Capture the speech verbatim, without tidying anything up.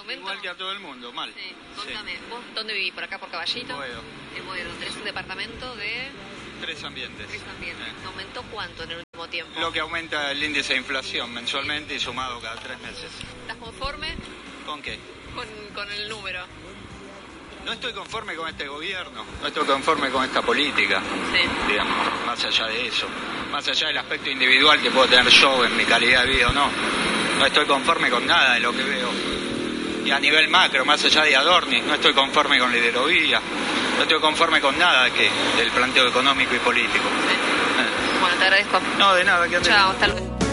aumento? Igual que a todo el mundo, mal. Sí, contame, sí. ¿Vos dónde vivís? ¿Por acá, por Caballito? Boedo. En Boedo. ¿Tenés un departamento de...? Tres ambientes. Tres ambientes. Eh. ¿Aumentó cuánto en el último tiempo? Lo que aumenta el índice de inflación mensualmente y sumado cada tres meses. ¿Estás conforme? ¿Con qué? Con, con el número. No estoy conforme con este gobierno, no estoy conforme con esta política, sí. digamos, más allá de eso, más allá del aspecto individual que puedo tener yo en mi calidad de vida o no, no estoy conforme con nada de lo que veo. Y a nivel macro, más allá de Adorni, no estoy conforme con la hidrovía, no estoy conforme con nada que del planteo económico y político. Sí. Eh. Bueno, te agradezco. No, de nada, que antes... Chao, hasta luego.